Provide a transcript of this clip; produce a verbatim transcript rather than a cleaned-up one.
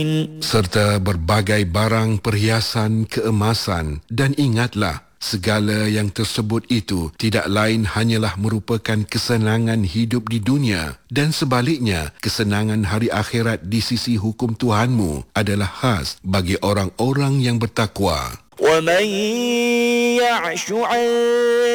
serta berbagai barang perhiasan keemasan. Dan ingatlah, segala yang tersebut itu tidak lain hanyalah merupakan kesenangan hidup di dunia, dan sebaliknya kesenangan hari akhirat di sisi hukum Tuhanmu adalah khas bagi orang-orang yang bertakwa. وَمَنْ يَعْشُ عَنْ